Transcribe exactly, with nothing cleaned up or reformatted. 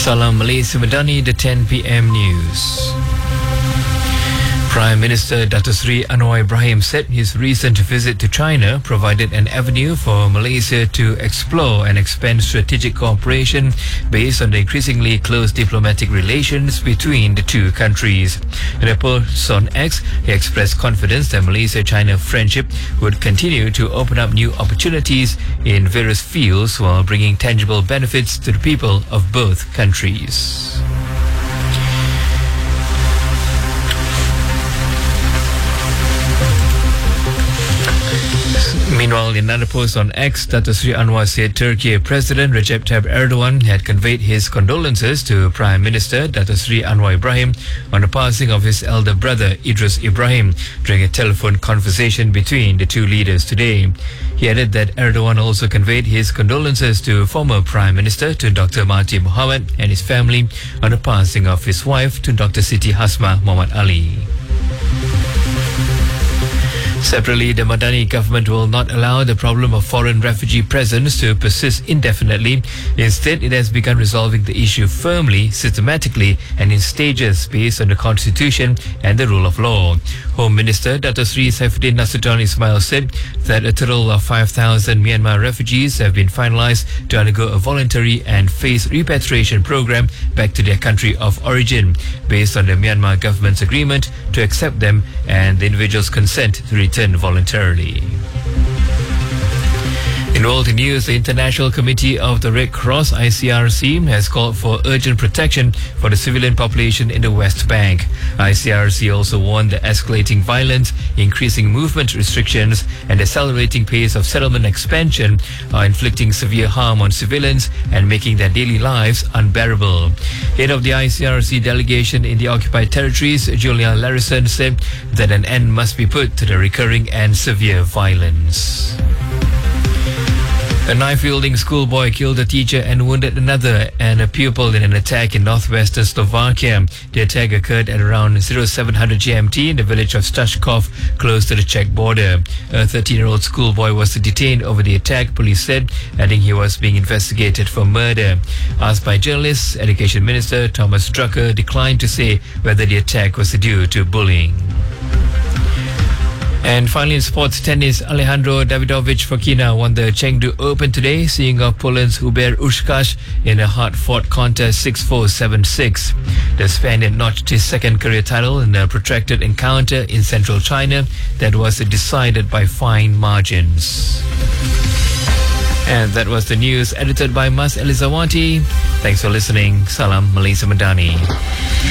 Salam Malaysia Madani, the ten p m news. Prime Minister Dato Sri Anwar Ibrahim said his recent visit to China provided an avenue for Malaysia to explore and expand strategic cooperation based on the increasingly close diplomatic relations between the two countries. In a post on X, he expressed confidence that Malaysia-China friendship would continue to open up new opportunities in various fields while bringing tangible benefits to the people of both countries. Meanwhile, in another post on X, Dato Sri Anwar said Turkey President Recep Tayyip Erdogan had conveyed his condolences to Prime Minister Dato Sri Anwar Ibrahim on the passing of his elder brother Idris Ibrahim during a telephone conversation between the two leaders today. He added that Erdogan also conveyed his condolences to former Prime Minister to Doctor Mahathir Mohamad and his family on the passing of his wife to Doctor Siti Hasmah Muhammad Ali. Separately, the Madani government will not allow the problem of foreign refugee presence to persist indefinitely. Instead, it has begun resolving the issue firmly, systematically, and in stages based on the constitution and the rule of law. Home Minister Dato Sri Saifuddin Nasution Ismail said that a total of five thousand Myanmar refugees have been finalized to undergo a voluntary and phased repatriation program back to their country of origin, based on the Myanmar government's agreement to accept them and the individual's consent to return voluntarily. In world news, the International Committee of the Red Cross I C R C has called for urgent protection for the civilian population in the West Bank. I C R C also warned that escalating violence, increasing movement restrictions, and accelerating pace of settlement expansion are inflicting severe harm on civilians and making their daily lives unbearable. Head of the I C R C delegation in the occupied territories, Julia Larison, said that an end must be put to the recurring and severe violence. A knife-wielding schoolboy killed a teacher and wounded another and a pupil in an attack in northwestern Slovakia. The attack occurred at around seven hundred G M T in the village of Stashkov, close to the Czech border. A thirteen-year-old schoolboy was detained over the attack, police said, adding he was being investigated for murder. Asked by journalists, Education Minister Thomas Drucker declined to say whether the attack was due to bullying. And finally, in sports tennis, Alejandro Davidovich Fokina won the Chengdu Open today, seeing off Poland's Hubert Hurkacz in a hard-fought contest six four, seven six. The Spaniard notched his second career title in a protracted encounter in central China that was decided by fine margins. And that was the news edited by Mas Elizawati. Thanks for listening. Salam Malaysia Madani.